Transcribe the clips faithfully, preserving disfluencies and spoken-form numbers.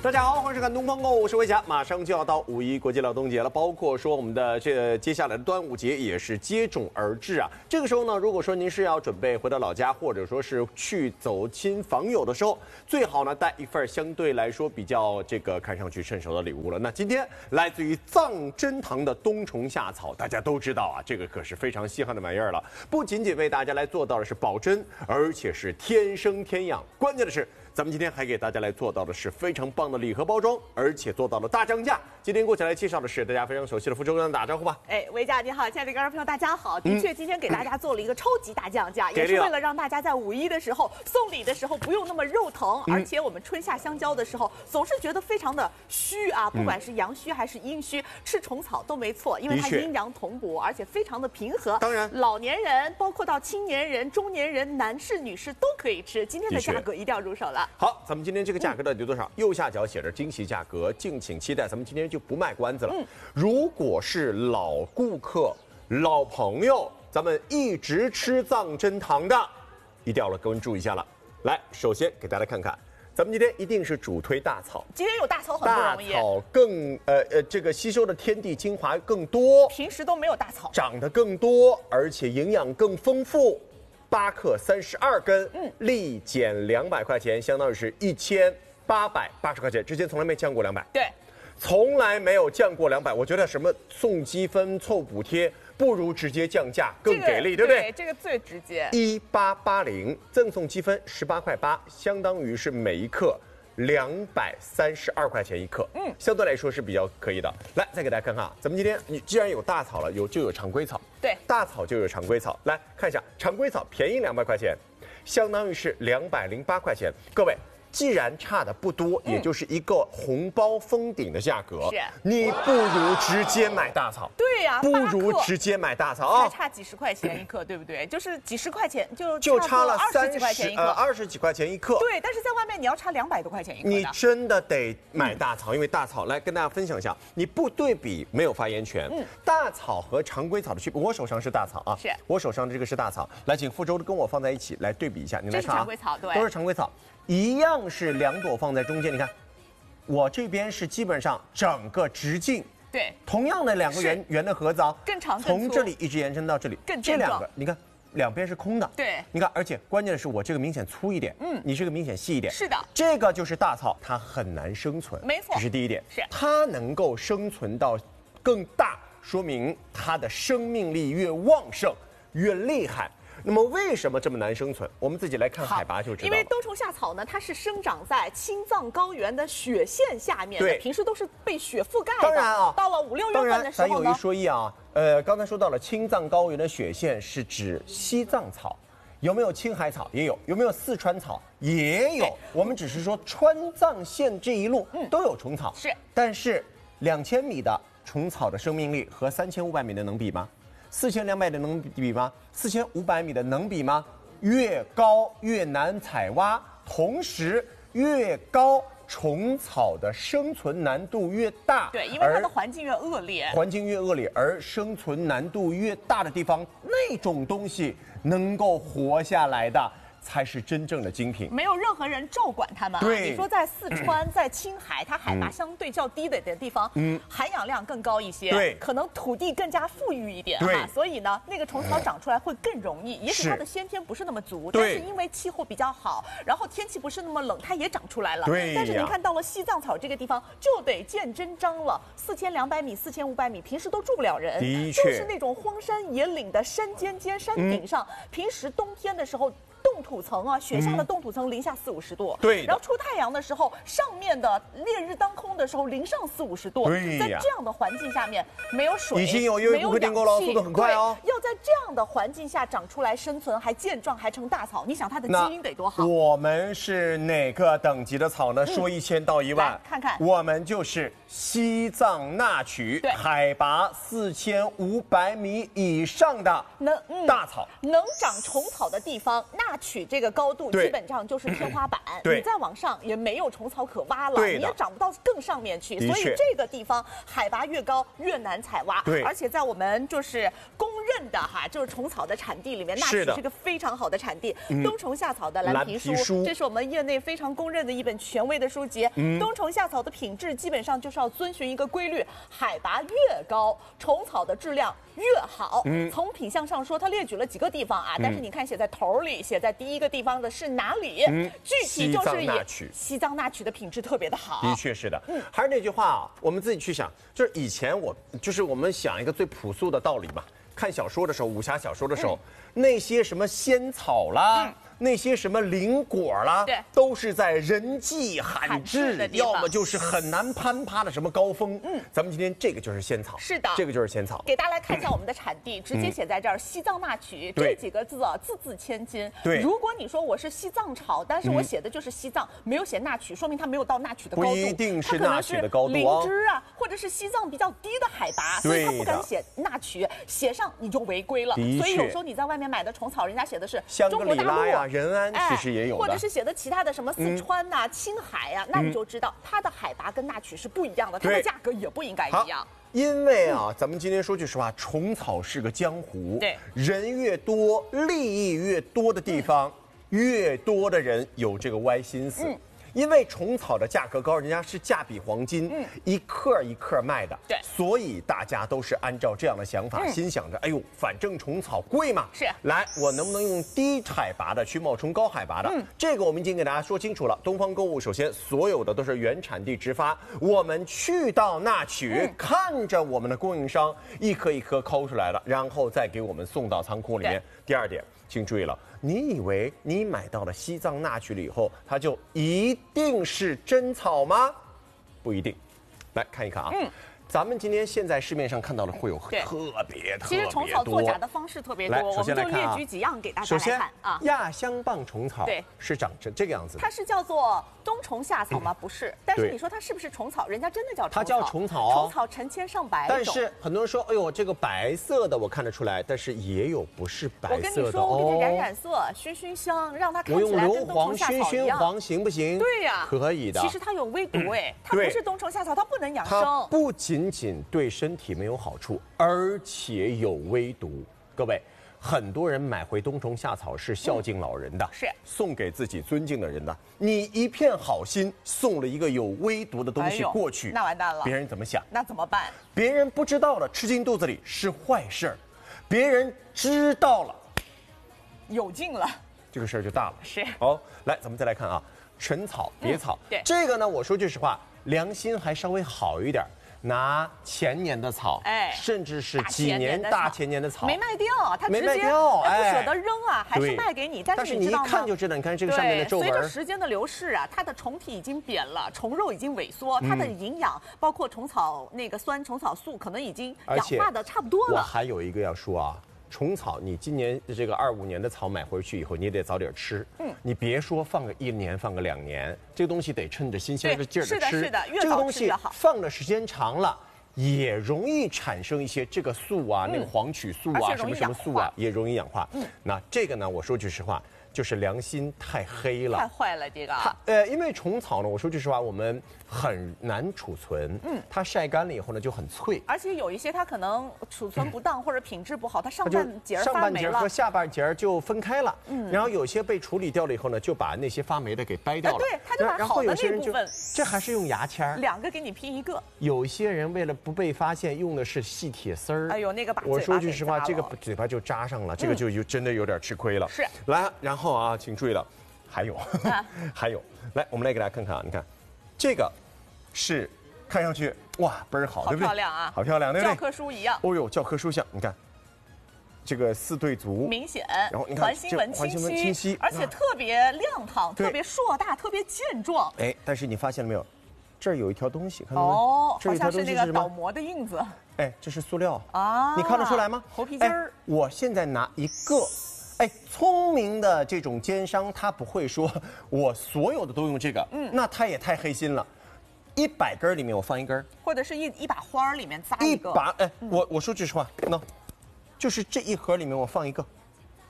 大家好，欢迎收看东方购物，我是魏霞。马上就要到五一国际劳动节了，包括说我们的这接下来的端午节也是接踵而至啊。这个时候呢，如果说您是要准备回到老家，或者说是去走亲访友的时候，最好呢带一份相对来说比较这个看上去趁手的礼物了。那今天来自于藏珍堂的冬虫夏草，大家都知道啊，这个可是非常稀罕的玩意儿了。不仅仅为大家来做到的是保真，而且是天生天养，关键的是。咱们今天还给大家来做到的是非常棒的礼盒包装，而且做到了大降价。今天过起来介绍的是大家非常熟悉的福州人，打招呼吧。 哎，维嘉你好，亲爱的观众朋友大家好。的确，今天给大家做了一个超级大降价，也是为了让大家在五一的时候送礼的时候不用那么肉疼。而且我们春夏相交的时候，总是觉得非常的虚啊，不管是阳虚还是阴虚，吃虫草都没错，因为它阴阳同补，而且非常的平和。 当然， 老年人包括到青年人、中年人、男士、女士都可以吃。今天的价格一定要入手了。 好，咱们今天这个价格到底多少？右下角写着惊喜价格，敬请期待。咱们今天就不卖关子了。嗯，如果是老顾客、老朋友，咱们一直吃藏珍堂的，一定要来关注一下了。来，首先给大家看看，咱们今天一定是主推大草。 今天有大草很不容易， 大草更呃呃这个吸收的天地精华更多， 平时都没有大草， 长得更多，而且营养更丰富。八克三十二根，嗯，立减两百块钱，相当于是一千八百八十块钱。之前从来没降过两百， 对， 从来没有降过两百。我觉得什么送积分、凑补贴，不如直接降价更给力， 这个、 对不对？ 对，这个最直接。 一八八零赠送积分十八块八，相当于是每一克两百三十二块钱一克，嗯，相对来说是比较可以的。来，再给大家看看啊，咱们今天你既然有大草了，有就有常规草。 对， 大草就有常规草，来看一下，常规草便宜两百块钱，相当于是两百零八块钱。各位，既然差的不多，嗯、也就是一个红包封顶的价格， 是， 你不如直接买大草。 对呀、啊， 不如直接买大草啊， 才差几十块钱一克，对不对？就是几十块钱就就差了二十几块钱一克， 呃二十几块钱一克。 对，但是在外面你要差两百多块钱一克， 你真的得买大草，嗯、因为大草来跟大家分享一下，你不对比没有发言权。嗯，大草和常规草的区别，我手上是大草啊， 是我手上的这个是大草，来，请福州跟我放在一起来对比一下，你来看啊， 常规草对， 都是常规草，一样是两朵放在中间，你看，我这边是基本上整个直径。 对， 同样的两个圆圆的盒子啊， 更长， 从这里一直延伸到这里， 更这两个你看两边是空的， 对， 你看，而且关键的是我这个明显粗一点，嗯，你这个明显细一点， 是的， 这个就是大草，它很难生存， 没错， 这是第一点， 是它能够生存到更大，说明它的生命力越旺盛越厉害。那么为什么这么难生存？我们自己来看海拔就知道了。 因为冬虫夏草呢，它是生长在青藏高原的雪线下面的， 对， 平时都是被雪覆盖的。 当然啊， 到了五六月份的时候呢， 咱有一说一啊，呃，刚才说到了青藏高原的雪线是指西藏草，有没有青海草？也有，有没有四川草？也有。我们只是说川藏线这一路都有虫草， 是。 但是两千米的虫草的生命力和三千五百米的能比吗？四千两百的能比吗？四千五百米的能比吗？越高越难采挖，同时越高虫草的生存难度越大。 对，因为它的环境越恶劣， 环境越恶劣，而生存难度越大的地方，那种东西能够活下来的。才是真正的精品， 没有任何人照管它们、啊。 对， 你说在四川、在青海，它海拔相对较低的的地方，嗯，含氧量更高一些， 对， 可能土地更加富裕一点哈，所以呢，那个虫草长出来会更容易。也许它的先天不是那么足，但是因为气候比较好，然后天气不是那么冷，它也长出来了。 对， 但是您看到了西藏草这个地方，就得见真章了，四千两百米、四千五百米，平时都住不了人， 的确， 就是那种荒山野岭的山尖尖、山顶上，嗯、平时冬天的时候。冻土层啊，雪下的冻土层零下四五十度， 对、嗯， 然后出太阳的时候，上面的烈日当空的时候，零上四五十度， 对在这样的环境下面，没有水， 已经有优惠不订购了，速度很快哦。 要在这样的环境下长出来生存，还健壮，还成大草，你想它的基因得多好？ 我们是哪个等级的草呢？嗯、说一千到一万， 看看， 我们就是西藏那曲，海拔四千五百米以上的能、嗯、 大草， 能长虫草的地方，那曲这个高度基本上就是天花板， 对， 你再往上也没有虫草可挖了， 对， 你也长不到更上面去，所以这个地方海拔越高越难采挖。 对， 而且在我们就是公认的哈，就是虫草的产地里面，那曲是个非常好的产地。嗯、冬虫夏草的蓝皮书，书这是我们业内非常公认的一本权威的书籍。嗯、冬虫夏草的品质基本上就是要遵循一个规律，海拔越高，虫草的质量越好。嗯、从品相上说，它列举了几个地方啊，嗯、但是你看写在头里，写在第一个地方的是哪里？嗯、具体就是以西藏那曲的品质特别的好。 的确是的，嗯，还是那句话啊，我们自己去想，就是以前我就是我们想一个最朴素的道理嘛，看小说的时候，武侠小说的时候，嗯、那些什么仙草啦。嗯那些什么灵果啦， 对， 都是在人迹罕至，要么就是很难攀爬的什么高峰。嗯，咱们今天这个就是仙草， 是的， 这个就是仙草。 给大家来看一下我们的产地，直接写在这儿，西藏那曲这几个字啊，字字千金。 对， 如果你说我是西藏草，但是我写的就是西藏，没有写那曲，说明它没有到那曲的高度， 不一定是那曲的高度， 灵芝啊，或者是西藏比较低的海拔，所以它不敢写那曲，写上你就违规了。所以有时候你在外面买的虫草，人家写的是中国大陆呀、仁安，其实。也有或者是写的其他的什么四川呐、啊、嗯、青海呀、啊，那你就知道它的海拔跟那曲是不一样的，它的价格也不应该一样。 因为啊，嗯、咱们今天说句实话，虫草是个江湖， 对， 人越多，利益越多的地方，嗯、越多的人有这个歪心思。嗯因为虫草的价格高，人家是价比黄金，嗯，一克一克卖的， 对， 所以大家都是按照这样的想法，嗯、心想着，哎呦，反正虫草贵嘛， 是， 来，我能不能用低海拔的去冒充高海拔的？嗯，这个我们已经给大家说清楚了。东方购物首先所有的都是原产地直发，我们去到那曲，嗯、看着我们的供应商一颗一颗抠出来了，然后再给我们送到仓库里面。第二点，请注意了。你以为你买到了西藏那曲了以后，它就一定是真草吗？不一定。来看一看啊，嗯，咱们今天现在市面上看到的会有特别特别多。 其实虫草作假的方式特别多，我们就列举几样给大家来看啊。 亚香棒虫草对是长成这个样子的， 它是叫做冬虫夏草吗？不是，但是你说它是不是虫草？人家真的叫虫草， 它叫虫草， 虫草成千上百种。 但是很多人说，哎呦，这个白色的我看得出来，但是也有不是白色的。 我跟你说，我给它染染色，熏熏香，让它看起来跟冬虫夏草一样。 我用硫磺熏熏黄行不行？ 对呀， 可以的。 其实它有微毒哎，它不是冬虫夏草，它不能养生。 它不仅仅对身体没有好处，而且有微毒。各位。很多人买回冬虫夏草是孝敬老人的， 嗯、是送给自己尊敬的人的。你一片好心送了一个有微毒的东西过去， 哎、那完蛋了。 别人怎么想？ 那怎么办？ 别人不知道了，吃进肚子里是坏事儿；别人知道了， 有劲了， 这个事儿就大了。 是。 好，来，咱们再来看啊，陈草、别草， 嗯、对这个呢，我说句实话，良心还稍微好一点。拿前年的草，哎，甚至是几年大前年的草， 没卖掉，他直接没卖掉， 哎，不舍得扔啊，还是卖给你。但是你一看就知道，你看这个上面的皱纹。 随着时间的流逝啊，它的虫体已经扁了，虫肉已经萎缩，它的营养包括虫草那个酸、虫草素，可能已经氧化的差不多了。 我还有一个要说啊。虫草，你今年这个二五年的草买回去以后，你也得早点吃。嗯，你别说放个一年，放个两年，这个东西得趁着新鲜的劲儿的吃。 是的，是的，越这个东西早吃越好。 放的时间长了，也容易产生一些这个素啊，嗯、那个黄曲素啊，什么什么素啊，也容易氧化。嗯，那这个呢，我说句实话。就是良心太黑了， 太坏了这个。 呃，因为虫草呢，我说句实话，我们很难储存。嗯，它晒干了以后呢，就很脆。 而且有一些它可能储存不当、嗯、或者品质不好，它上半截上半截和下半截就分开了。嗯，然后有些被处理掉了以后呢，就把那些发霉的给掰掉了。 对，它就把好的那部分。 这还是用牙签， 两个给你拼一个。 有些人为了不被发现，用的是细铁丝儿。 哎呦，那个把我说句实话，这个嘴巴就扎上了，这个就有真的有点吃亏了。 是， 来，然后啊，请注意了。还有，啊、还有，来，我们来给大家看看啊！你看，这个是看上去哇倍儿好，对不对？ 好漂亮啊！ 好漂亮，对不对？ 教科书一样。 哦呦，教科书像，你看，这个四对足明显， 然后你看环形纹清晰， 清晰而且特别亮堂，特别硕大，特别健壮。 哎，但是你发现了没有？这儿有一条东西，看到没？ 哦，好像是那个倒模的印子。 哎，这是塑料啊，你看得出来吗？ 猴皮筋儿。 我现在拿一个。哎，聪明的这种奸商，他不会说我所有的都用这个，嗯，那他也太黑心了。一百根里面我放一根， 或者是一一把花里面扎一个。 一把，哎，嗯、我我说句实话，那、no, 就是这一盒里面我放一个，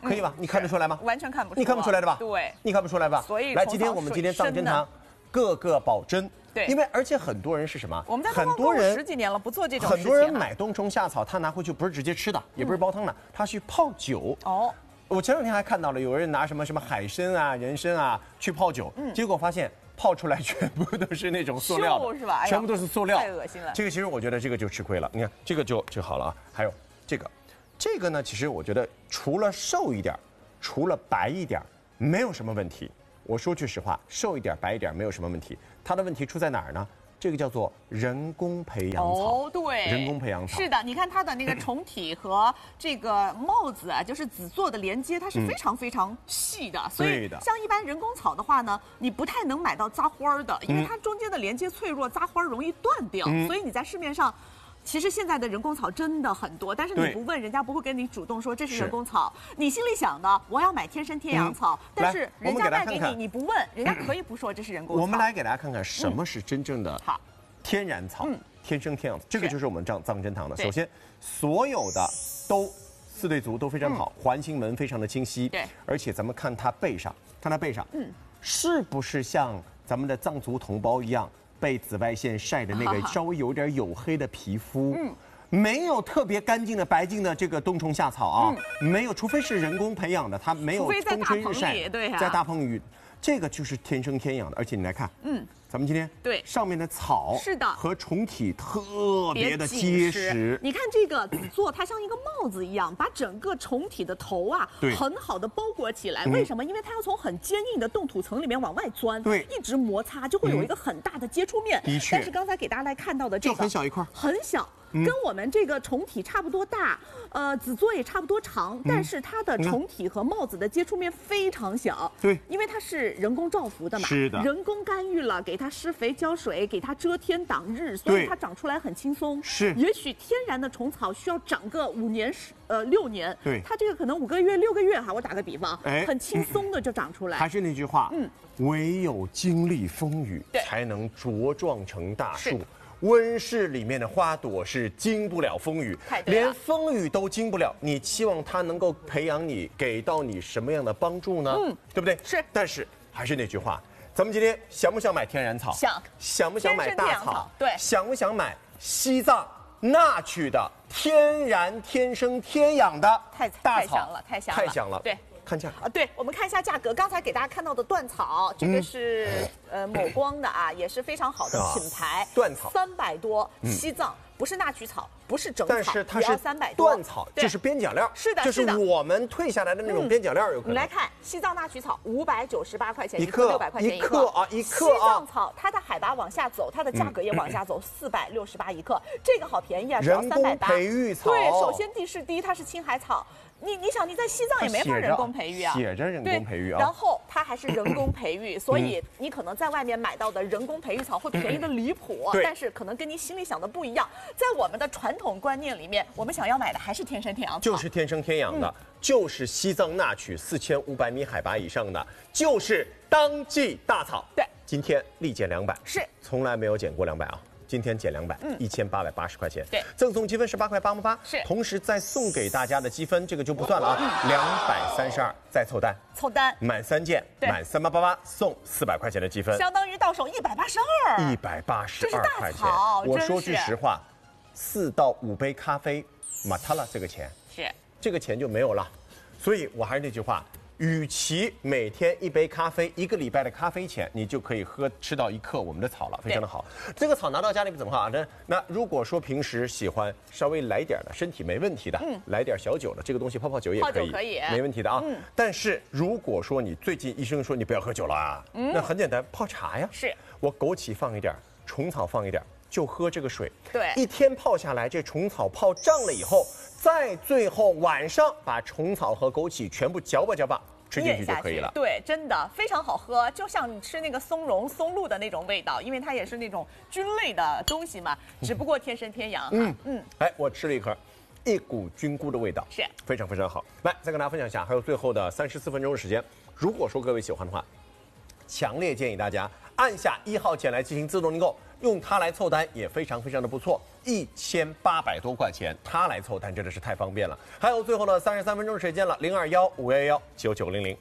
可以吧？你看得出来吗？ 完全看不出， 你看不出来的吧？ 对， 你看不出来吧？ 所以来，今天我们今天藏针糖，个个保真。 对， 因为而且很多人是什么？ 我们在很多人十几年了，不做这种。 很多人买冬虫夏草，他拿回去不是直接吃的，也不是煲汤的，他去泡酒。哦。我前两天还看到了有人拿什么什么海参啊、人参啊去泡酒，嗯，结果发现泡出来全部都是那种塑料的， 是吧？ 全部都是塑料， 太恶心了。 这个其实我觉得这个就吃亏了。你看这个就就好了啊。还有这个，这个呢，其实我觉得除了瘦一点，除了白一点，没有什么问题。我说句实话，瘦一点、白一点没有什么问题。它的问题出在哪儿呢？这个叫做人工培养草。 哦，对， 人工培养草。 是的，你看它的那个虫体和这个帽子啊，就是籽座的连接，它是非常非常细的。所以像一般人工草的话呢，你不太能买到扎花的，因为它中间的连接脆弱，扎花容易断掉。所以你在市面上。其实现在的人工草真的很多，但是你不问，人家不会跟你主动说这是人工草。你心里想的，我要买天生天养草，但是人家卖给你，你不问，人家可以不说这是人工草。 我们来给大家看看什么是真正的天然草，天生天养草。这个就是我们藏藏针糖的。首先，所有的都四对足都非常好，环形纹非常的清晰。对，而且咱们看它背上，看它背上，嗯，是不是像咱们的藏族同胞一样？被紫外线晒的那个稍微有点黝黑的皮肤，嗯，没有特别干净的白净的这个冬虫夏草啊，嗯、没有，除非是人工培养的，它没有风吹日晒， 对啊， 在大棚里，这个就是天生天养的，而且你来看，嗯。咱们今天对上面的草是的和虫体特别的结实， 你看这个籽座，它像一个帽子一样，把整个虫体的头啊很好的包裹起来。为什么？因为它要从很坚硬的冻土层里面往外钻， 对， 一直摩擦就会有一个很大的接触面。 的确， 但是刚才给大家来看到的这个就很小一块， 很小。跟我们这个虫体差不多大，呃，籽座也差不多长，但是它的虫体和帽子的接触面非常小。 对， 因为它是人工造福的嘛， 是的， 人工干预了，给它施肥浇水，给它遮天挡日，所以它长出来很轻松。 是， 也许天然的虫草需要长个五年十呃六年， 对， 它这个可能五个月六个月哈，我打个比方，哎，很轻松的就长出来。 还是那句话，嗯，唯有经历风雨，才能茁壮成大树。温室里面的花朵是经不了风雨，连风雨都经不了，你期望它能够培养你，给到你什么样的帮助呢？嗯，对不对？ 是。 但是还是那句话，咱们今天想不想买天然草？ 想。 想不想买大草？ 对。 想不想买西藏那曲的天然、天生、天养的大草？ 太香了，太香了， 太香了。 对。 看价啊，对，我们看一下价格。刚才给大家看到的缎草，这个是、嗯、呃某光的啊，也是非常好的品牌。 缎草三百多，西藏不是纳曲草，不是整草， 但是它是三百多。 缎草，这是边角料， 是的， 就是我们退下来的那种边角料，有可能。 你来看西藏纳曲草，五百九十八块钱一克， 六百块钱一克啊，一克啊。 西藏草它的海拔往下走，它的价格也往下走，四百六十八一克，这个好便宜啊，只要三百八。 人工培育草， 对，首先地势低，它是青海草。你你想你在西藏也没法人工培育啊， 写着人工培育啊， 然后它还是人工培育，所以你可能在外面买到的人工培育草会便宜的离谱，但是可能跟你心里想的不一样。在我们的传统观念里面，我们想要买的还是天生天养草， 就是天生天养的，嗯、就是西藏纳曲四千五百米海拔以上的，就是当季大草。 对， 今天立减两百， 是从来没有减过两百啊。今天减两百，一千八百八十块钱。 对， 赠送积分十八块八毛八。 是， 同时再送给大家的积分，这个就不算了啊，两百三十二，再凑单。 凑单， 满三件，满三八八八送四百块钱的积分， 相当于到手一百八十二。 一百八十二块钱。我说句实话，四到五杯咖啡，马他了这个钱， 是这个钱就没有了。所以我还是那句话。与其每天一杯咖啡，一个礼拜的咖啡钱，你就可以喝吃到一克我们的草了，非常的好。这个草拿到家里怎么好啊？那那如果说平时喜欢稍微来点的，身体没问题的，嗯，来点小酒的，这个东西泡泡酒也可以， 可以， 没问题的啊。嗯。但是如果说你最近医生说你不要喝酒了啊，嗯，那很简单，泡茶呀。 是。 我枸杞放一点，虫草放一点，就喝这个水。 对。 一天泡下来，这虫草泡胀了以后，再最后晚上把虫草和枸杞全部搅吧搅吧。吃进去就可以了。 对，真的非常好喝，就像你吃那个松茸、松露的那种味道，因为它也是那种菌类的东西嘛，只不过天生天养。嗯嗯。哎， 我吃了一颗，一股菌菇的味道， 是非常非常好。来，再跟大家分享一下，还有最后的三十四分钟的时间，如果说各位喜欢的话，强烈建议大家按下一号键来进行自动订购，用它来凑单也非常非常的不错，一千八百多块钱，它来凑单真的是太方便了。还有最后的三十三分钟时间了，零二幺五幺幺九九零零。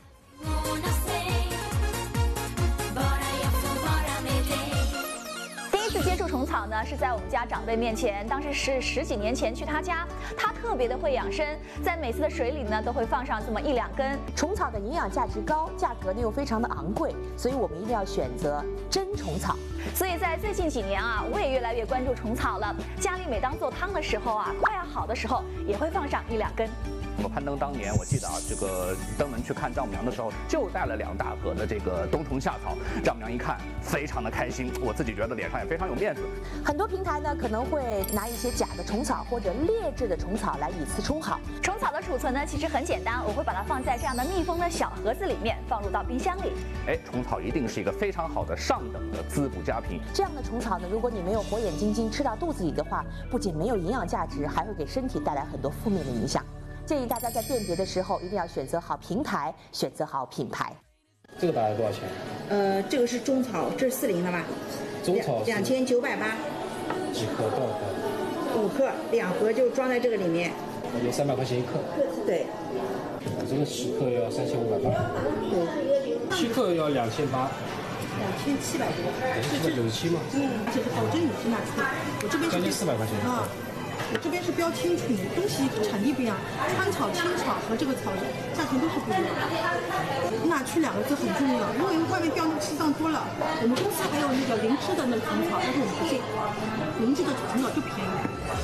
接触虫草呢，是在我们家长辈面前，当时是十几年前去他家，他特别的会养生，在每次的水里呢都会放上这么一两根。 虫草的营养价值高，价格呢又非常的昂贵，所以我们一定要选择真虫草。 所以在最近几年啊，我也越来越关注虫草了。家里每当做汤的时候啊，快要好的时候，也会放上一两根。 我攀登当年，我记得啊，这个登门去看丈母娘的时候，就带了两大盒的这个冬虫夏草。丈母娘一看，非常的开心，我自己觉得脸上也非常有面子。 很多平台呢可能会拿一些假的虫草或者劣质的虫草来以次充好。 虫草的储存呢其实很简单，我会把它放在这样的密封的小盒子里面，放入到冰箱里。 哎，虫草一定是一个非常好的上等的滋补佳品。 这样的虫草呢，如果你没有火眼金睛吃到肚子里的话，不仅没有营养价值，还会给身体带来很多负面的影响。建议大家在辨别的时候一定要选择好平台，选择好品牌。 这个大概多少钱？ 呃，这个是中草，这是四零的吧？ 中草两千九百八。 几克？多少克？ 五克，两盒就装在这个里面。 有三百块钱一克。 对。 这个十克要三千五百八。 对。 七克要两千八。 两千七百多。 七百九十七吗？ 嗯，这个保证你是那出。我这边是将近四百块钱。 啊。我这边是标清楚，东西产地不一样，川草、青草和这个草价钱都是不一样的。纳区两个字很重要，因为外面标那个西藏多了。我们公司还有那个灵芝的那个虫草，但是我们不进，灵芝的虫草就便宜。